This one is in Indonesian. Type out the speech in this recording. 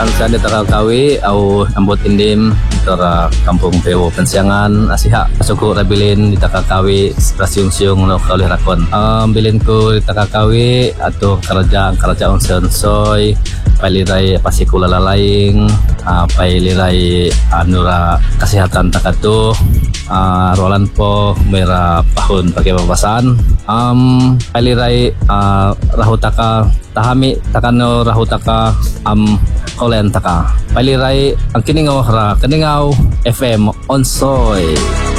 Kansa di Takakawi au ambot indim tora kampung Pewo Pensiangan asiha suku rabilin di Takakawi rasiung-siung no kaulih rakon. Bilin ko di Takakawi atau kerajaan Sonsoi pailirai pasikula lalaing pailirai anura kesehatan takatu rolan po mera pahun pakai babasan pailirai rahutaka tahami takano rahutaka kolen taka pailirai ang kiningaw FM Onsoy.